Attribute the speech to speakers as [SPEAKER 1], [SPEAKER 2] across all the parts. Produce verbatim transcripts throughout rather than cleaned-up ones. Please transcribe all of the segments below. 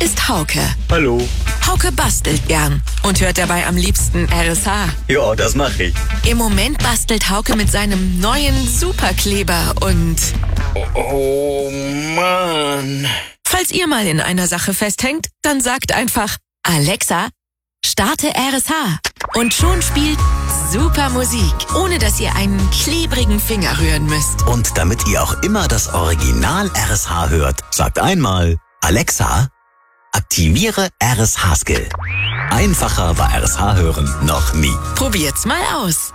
[SPEAKER 1] ist Hauke.
[SPEAKER 2] Hallo.
[SPEAKER 1] Hauke bastelt gern und hört dabei am liebsten R S H.
[SPEAKER 2] Ja, das mache ich.
[SPEAKER 1] Im Moment bastelt Hauke mit seinem neuen Superkleber und...
[SPEAKER 2] Oh, oh Mann.
[SPEAKER 1] Falls ihr mal in einer Sache festhängt, dann sagt einfach: Alexa, starte R S H. Und schon spielt super Musik, ohne dass ihr einen klebrigen Finger rühren müsst.
[SPEAKER 3] Und damit ihr auch immer das Original R S H hört, sagt einmal: Alexa, aktiviere R S H-Skill. Einfacher war R S H hören noch nie.
[SPEAKER 1] Probiert's mal aus.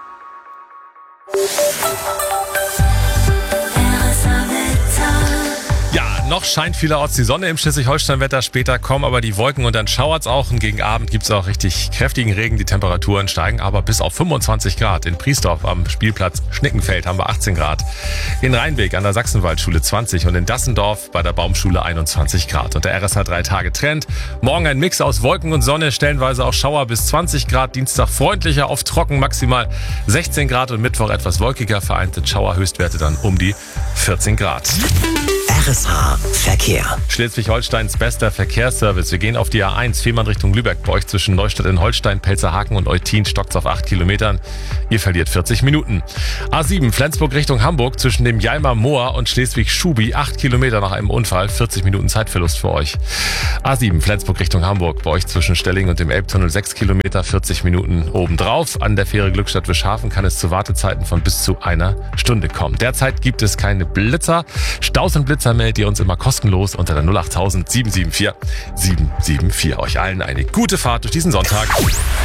[SPEAKER 4] Ja, noch scheint vielerorts die Sonne im Schleswig-Holstein-Wetter. Später kommen aber die Wolken und dann schauert's auch. Und gegen Abend gibt's auch richtig kräftigen Regen. Die Temperaturen steigen aber bis auf fünfundzwanzig Grad. In Priesdorf am Spielplatz Schnickenfeld haben wir achtzehn Grad. In Rheinweg an der Sachsenwaldschule zwanzig und in Dassendorf bei der Baumschule einundzwanzig Grad. Und der R S H drei Tage Trend. Morgen ein Mix aus Wolken und Sonne, stellenweise auch Schauer bis zwanzig Grad. Dienstag freundlicher, oft trocken, maximal sechzehn Grad und Mittwoch etwas wolkiger, vereinzelt Schauer, Höchstwerte dann um die vierzehn Grad.
[SPEAKER 3] R S H Verkehr.
[SPEAKER 4] Schleswig-Holsteins bester Verkehrsservice. Wir gehen auf die A eins, Fehmarn Richtung Lübeck. Bei euch zwischen Neustadt in Holstein, Pelzerhaken und Eutin stockt's auf acht Kilometern. Ihr verliert vierzig Minuten. A sieben, Flensburg Richtung Hamburg, zwischen dem Jalmer Moor und Schleswig-Schubi. acht Kilometer nach einem Unfall, vierzig Minuten Zeitverlust für euch. A sieben, Flensburg Richtung Hamburg. Bei euch zwischen Stelling und dem Elbtunnel sechs Kilometer, vierzig Minuten obendrauf. An der Fähre Glückstadt-Wischhafen kann es zu Wartezeiten von bis zu einer Stunde kommen. Derzeit gibt es keine Blitzer. Staus und Blitzer meldet ihr uns immer kostenlos unter der null achttausend sieben sieben vier sieben sieben vier. Euch allen eine gute Fahrt durch diesen Sonntag.